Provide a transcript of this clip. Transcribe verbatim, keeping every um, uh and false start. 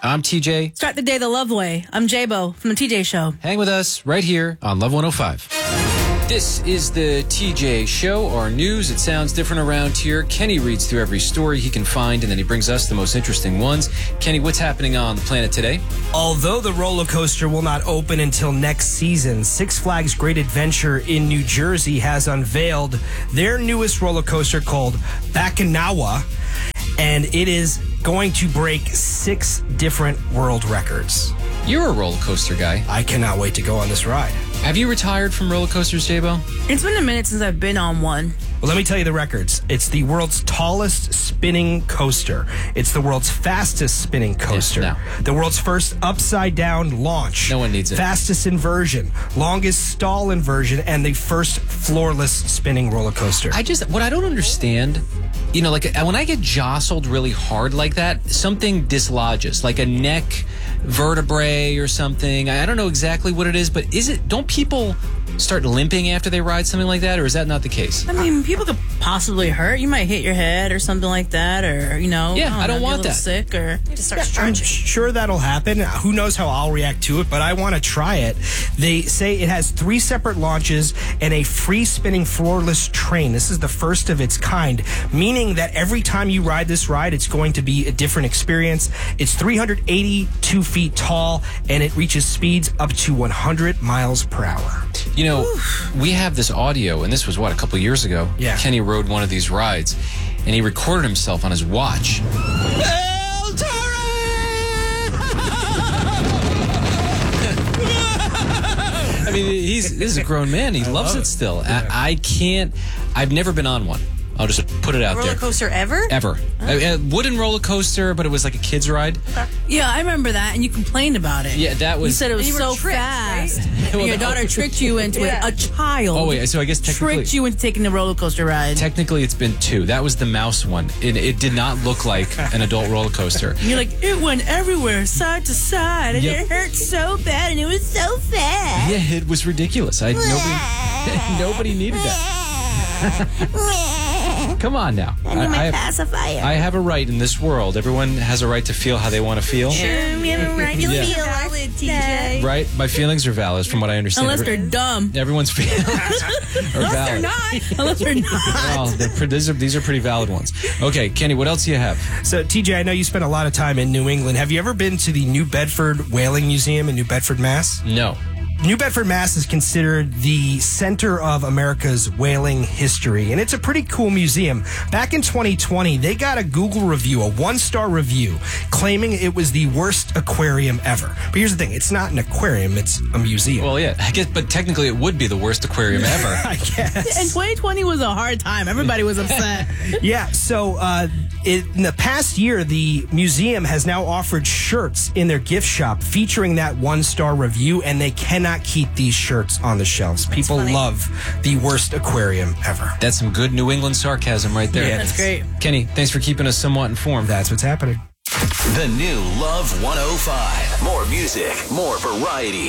I'm T J. Start the day the love way. I'm J-Bo from the T J Show. Hang with us right here on Love one oh five. This is the T J Show, our news. It sounds different around here. Kenny reads through every story he can find, and then he brings us the most interesting ones. Kenny, what's happening on the planet today? Although the roller coaster will not open until next season, Six Flags Great Adventure in New Jersey has unveiled their newest roller coaster called Bacchanal, and it is going to break six different world records. You're a roller coaster guy. I cannot wait to go on this ride. Have you retired from roller coasters, J-Bo? It's been a minute since I've been on one. Well, let me tell you the records. It's the world's tallest spinning coaster. It's the world's fastest spinning coaster. Yeah, no. The world's first upside-down launch. No one needs it. Fastest inversion. Longest stall inversion. And the first floorless spinning roller coaster. I just, what I don't understand, you know, like when I get jostled really hard like that, something dislodges, like a neck vertebrae or something. I don't know exactly what it is, but is it, don't people start limping after they ride something like that, or is that not the case? I mean, people could possibly hurt. You might hit your head or something like that, or, you know. Yeah, I don't know, want be a little that. Sick, or you just start Yeah, I'm stretching. sure that'll happen. Who knows how I'll react to it, but I want to try it. They say it has three separate launches and a free spinning floorless train. This is the first of its kind, meaning that every time you ride this ride, it's going to be a different experience. It's three hundred eighty-two feet tall, and it reaches speeds up to one hundred miles per hour. You know, Oof. we have this audio, and this was, what, a couple years ago? Yeah. Kenny rode one of these rides, and he recorded himself on his watch. El Torre! I mean, he's this is a grown man. He I loves love it it. still. Yeah. I, I can't, I've never been on one. I'll just put it out Roller there. coaster ever? Ever. Oh. A, a wooden roller coaster, but it was like a kid's ride. Yeah, I remember that, and you complained about it. Yeah, that was... You said it was And you were so tricked, fast. right? And Well, your no. daughter tricked you into Yeah. it. A child. Oh, wait, so I guess technically... tricked you into taking the roller coaster ride. Technically, it's been two. That was the mouse one. It, it did not look like an adult roller coaster. And you're like, it went everywhere, side to side, and Yep. it hurt so bad, and it was so fast. Yeah, it was ridiculous. I nobody, nobody needed that. Come on now. I need my I, have, pacifier. I have a right in this world. Everyone has a right to feel how they want to feel. Sure, we have a right to Yeah. feel Valid, like T J. that. Right? My feelings are valid, from what I understand. Unless Every- they're dumb. Everyone's feelings are Unless valid. they're not. Unless they're not. Well, they're pre- these, are, these are pretty valid ones. Okay, Kenny, what else do you have? So, T J, I know you spent a lot of time in New England. Have you ever been to the New Bedford Whaling Museum in New Bedford, Mass? No. New Bedford, Mass is considered the center of America's whaling history, and it's a pretty cool museum. Back in twenty twenty, they got a Google review, a one-star review, claiming it was the worst aquarium ever. But here's the thing, it's not an aquarium, it's a museum. Well, yeah, I guess, but technically it would be the worst aquarium ever. I guess. And twenty twenty was a hard time. Everybody was upset. Yeah, so uh, it, in the past year, the museum has now offered shirts in their gift shop featuring that one-star review, and they cannot keep these shirts on the shelves. People funny. love the worst aquarium ever. That's some good New England sarcasm right there. Yeah, That's great. Kenny, thanks for keeping us somewhat informed. That's what's happening. The new Love one oh five. More music, more variety.